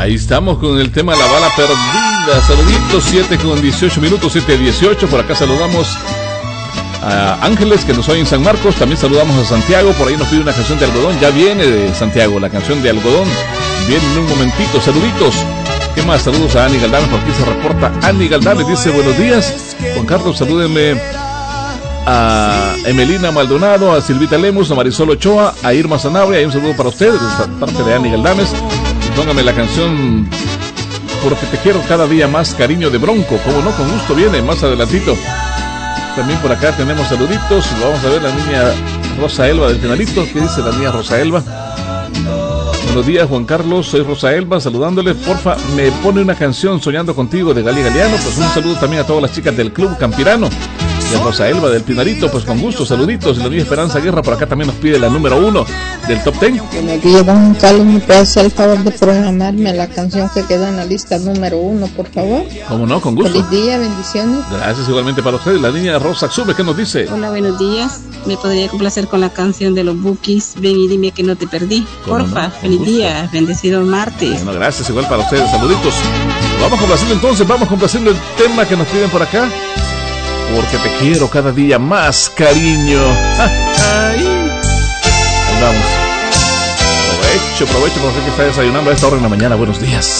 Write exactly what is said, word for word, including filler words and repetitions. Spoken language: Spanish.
Ahí estamos con el tema La Bala Perdida. Saluditos, siete con dieciocho minutos, siete dieciocho. Por acá saludamos a Ángeles, que nos oye en San Marcos. También saludamos a Santiago. Por ahí nos pide una canción de Algodón. Ya viene de Santiago la canción de Algodón. Viene en un momentito. Saluditos. ¿Qué más? Saludos a Ani Galdames. Por aquí se reporta Ani Galdames. Dice buenos días. Juan Carlos, salúdenme a Emelina Maldonado, a Silvita Lemus, a Marisol Ochoa, a Irma Sanabria. Hay un saludo para ustedes de parte de Ani Galdames. Y póngame la canción Porque te quiero cada día más, Cariño de Bronco. Como no, con gusto viene más adelantito. También por acá tenemos saluditos. Vamos a ver la niña Rosa Elba del Penalito. ¿Qué dice la niña Rosa Elba? Buenos días, Juan Carlos, soy Rosa Elba, saludándole. Porfa, me pone una canción Soñando Contigo de Gali Galeano. Pues un saludo también a todas las chicas del Club Campirano de Rosa Elba del Pinarito, pues con gusto, saluditos. Y la niña Esperanza Guerra por acá también nos pide la número uno del top ten. Buenos días, don Carlos, ¿me puede hacer el favor de programarme la canción que queda en la lista número uno, por favor? Cómo no, con gusto. Feliz día, bendiciones. Gracias igualmente para ustedes. La niña Rosa Xube, ¿qué nos dice? Hola, buenos días. ¿Me podría complacer con la canción de los Bukis? Ven y dime que no te perdí. Porfa, no? Feliz gusto. Día, bendecido martes. Bueno, gracias igual para ustedes, saluditos. Vamos complaciendo entonces, vamos complaciendo el tema que nos piden por acá. Porque te quiero cada día más, cariño. Ahí vamos. Provecho, provecho, por que está desayunando a esta hora en la mañana. Buenos días.